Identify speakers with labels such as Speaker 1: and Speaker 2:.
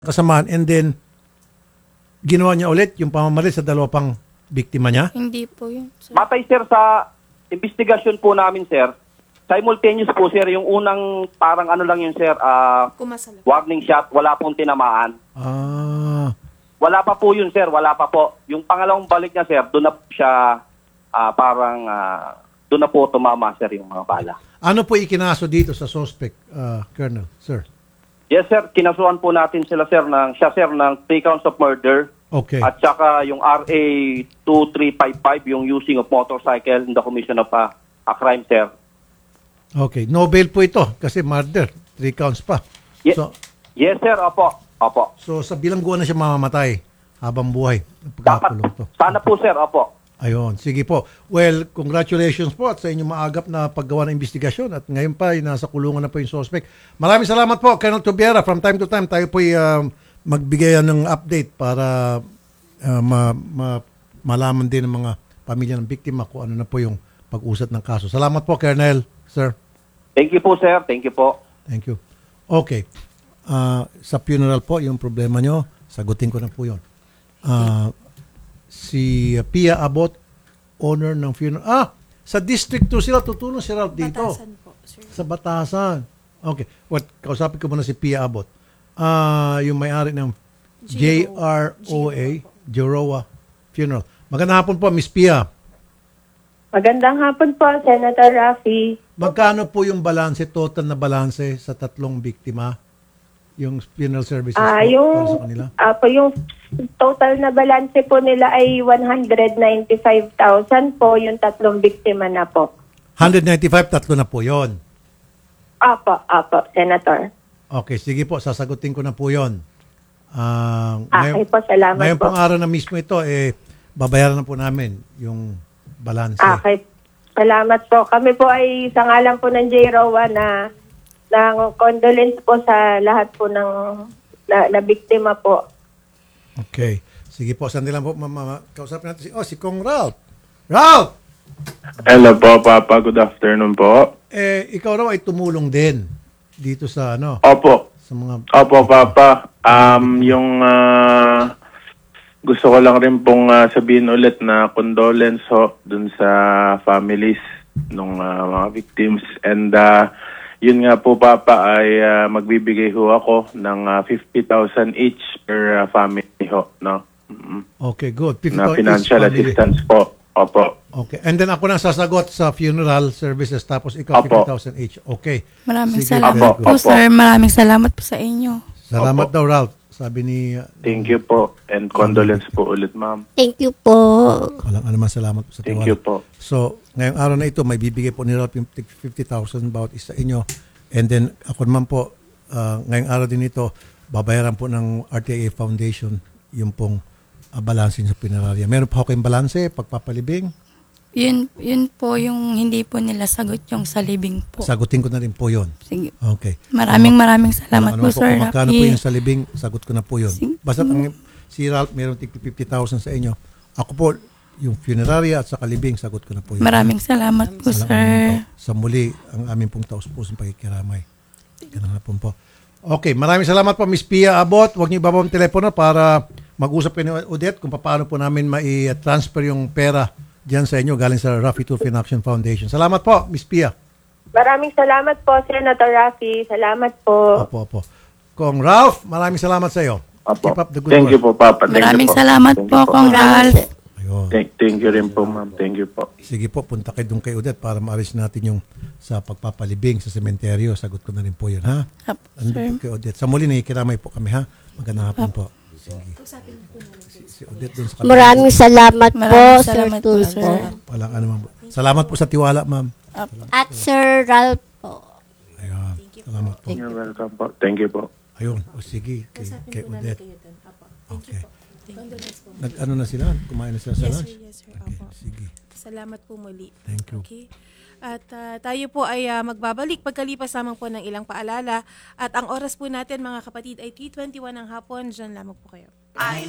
Speaker 1: kasamahan and then ginawa niya ulit yung pamamaril sa dalawa pang biktima niya?
Speaker 2: Hindi po yun, sir.
Speaker 3: Matay, sir, sa investigasyon po namin, sir. Simultaneous po, sir, yung unang parang ano lang yun, sir,
Speaker 2: Kumasala.
Speaker 3: warning shot, wala pong tinamaan.
Speaker 1: Ah,
Speaker 3: Wala pa po yun, sir, wala pa po. Yung pangalawang balik niya, sir, doon na po siya doon na po tumama, sir, yung mga bala.
Speaker 1: ano po ikinaso dito sa suspect, Colonel, sir?
Speaker 3: Yes, sir, kinasuhan po natin siya, sir, ng 3 counts of murder.
Speaker 1: Okay.
Speaker 3: At saka yung RA 2355, yung using of motorcycle in the commission of a crime, sir.
Speaker 1: Okay. No bail po ito kasi murder. 3 counts pa. So,
Speaker 3: Yes, sir, opo. Opo.
Speaker 1: so sa bilangguan na siya mamamatay habang buhay.
Speaker 3: Dapat,
Speaker 1: Pagkakulong to.
Speaker 3: sana po, sir, opo.
Speaker 1: Ayun. Sige po. Well, congratulations po at sa inyong maagap na paggawa ng investigasyon at ngayon pa ay nasa kulungan na po yung suspect. Maraming salamat po, Colonel Tubiera. From time to time, tayo po ay magbigay ng update para malaman din ng mga pamilya ng biktima kung ano na po yung pag-usat ng kaso. Salamat po, Colonel, sir.
Speaker 3: Thank you po, sir. Thank you po.
Speaker 1: Thank you. Okay. Sa funeral po, yung problema nyo, sagutin ko na po yun. Si Pia Abot, owner ng funeral. Sa District 2 sila, tutulong si Ralph dito.
Speaker 2: Batasan po, sir.
Speaker 1: Sa Batasan. Okay. Kausapin ko muna si Pia Abot. Yung may-ari ng JROA, Jeroa Funeral. Magandang hapon po, Miss Pia.
Speaker 4: Magandang hapon po, Senator Raffy.
Speaker 1: Magkano po yung balanse, total na balanse sa tatlong biktima? Yung funeral services po, para sa kanila?
Speaker 4: Yung total na balanse po nila ay 195,000 po, yung tatlong biktima na po.
Speaker 1: 195, tatlo na po yon.
Speaker 4: Apo, Senator.
Speaker 1: Okay, sige po, sasagutin ko na po yon.
Speaker 4: Okay po, salamat
Speaker 1: ngayon
Speaker 4: po.
Speaker 1: pong araw na mismo ito, babayaran na po namin yung balanse.
Speaker 4: Okay, salamat po. Kami po ay sa ngalan po ng JROA na condolence po sa lahat po ng na biktima po.
Speaker 1: Okay. Sige po, sandali lang po, kausapin natin si Kong Ralph. Ralph!
Speaker 5: Hello po, Papa. Good afternoon po.
Speaker 1: Ikaw raw ay tumulong din dito sa
Speaker 5: Opo.
Speaker 1: sa mga...
Speaker 5: Opo, Papa. Gusto ko lang rin pong sabihin ulit na condolence ho dun sa families ng mga victims. And yun nga po, Papa, ay magbibigay ho ako ng 50,000 each per family ho. No?
Speaker 1: Okay, good.
Speaker 5: Na
Speaker 1: 50,000
Speaker 5: financial
Speaker 1: each family.
Speaker 5: assistance po. Opo.
Speaker 1: Okay. And then ako nang sasagot sa funeral services tapos ikaw
Speaker 5: Opo.
Speaker 1: 50,000 each. Okay.
Speaker 2: Maraming
Speaker 1: Sige,
Speaker 2: salamat
Speaker 1: very
Speaker 5: Opo.
Speaker 2: po, sir. Maraming salamat po sa inyo.
Speaker 1: Salamat
Speaker 5: Opo.
Speaker 1: daw, Ralph. Sabi ni...
Speaker 5: Thank you po. And condolence po ulit, ma'am.
Speaker 4: Thank you po.
Speaker 1: walang anuman salamat po sa
Speaker 5: Thank
Speaker 1: tiwala.
Speaker 5: you po.
Speaker 1: So, ngayong araw na ito, may bibigay po ni Ralph yung 50,000 bawat isa inyo. And then, ako naman po, ngayong araw din ito, babayaran po ng RTIA Foundation yung pong balansin sa punerarya. Meron pa ako kayong balanse, pagpapalibing.
Speaker 2: Yun po yung hindi po nila sagot yung sa libing po.
Speaker 1: Sagutin ko na rin po yun.
Speaker 2: Sige.
Speaker 1: Okay.
Speaker 2: Maraming salamat po, sir.
Speaker 1: Kung magkano po
Speaker 2: Rafi.
Speaker 1: yung sa libing, sagot ko na po yun.
Speaker 2: Sige.
Speaker 1: Basta si Ralph, meron 50,000 sa inyo. Ako po, yung funeraria at sa kalibing, sagot ko na po yun.
Speaker 2: Maraming salamat po,
Speaker 1: Walang
Speaker 2: sir.
Speaker 1: anuman po. Sa muli, ang aming pong taus-pusong pakikiramay. Ganun na po. Okay, maraming salamat po, Miss Pia Abot. Huwag niyo ibaba ang telepono para mag-usap kayo ni Odette kung paano po namin mai-transfer yung pera diyan sa inyo galing sa Raffy Tulfo in Action Foundation. Salamat po, Miss Pia.
Speaker 4: Maraming salamat po, Senator Raffy. Salamat po.
Speaker 1: Opo. Kong Ralph, maraming salamat sa iyo.
Speaker 5: Opo.
Speaker 1: Keep up the good
Speaker 5: Thank you
Speaker 1: work.
Speaker 5: po, Papa. Thank
Speaker 2: Maraming
Speaker 5: you po.
Speaker 2: salamat
Speaker 5: Thank
Speaker 2: po,
Speaker 5: you
Speaker 2: Kong Ralph.
Speaker 1: Ayun.
Speaker 5: Thank you rin po, ma'am. Thank you po.
Speaker 1: Sige po, punta kayo doon kay Odette para maalis natin yung sa pagpapalibing sa sementeryo. Sagot ko na rin po yun, ha?
Speaker 2: Apo,
Speaker 1: Ano
Speaker 2: sir.
Speaker 1: po kay Odette? Sa muli, nakikiramay po kami, ha? Magandang hapon po. Sige. Si Odette doon sa kalibing.
Speaker 6: Maraming salamat po,
Speaker 2: Maraming
Speaker 6: Sir
Speaker 2: salamat po, sir.
Speaker 6: Tulfo.
Speaker 1: Walang ano, ma'am. Salamat po sa tiwala, ma'am.
Speaker 6: At Sir Ralph po.
Speaker 1: Ayun. Salamat po.
Speaker 5: You're welcome po. Thank you po.
Speaker 1: Ayun. O sige, kay Odette. Okay. Nag-ano na sila? Kumain na sila sa lunch?
Speaker 7: Yes, sir.
Speaker 1: Okay,
Speaker 7: Opo.
Speaker 1: sige.
Speaker 7: Salamat po muli.
Speaker 1: Thank you.
Speaker 7: Okay. At tayo po ay magbabalik pagkalipas lamang po ng ilang paalala. At ang oras po natin mga kapatid ay 3:21 ng hapon. Diyan lamang po kayo.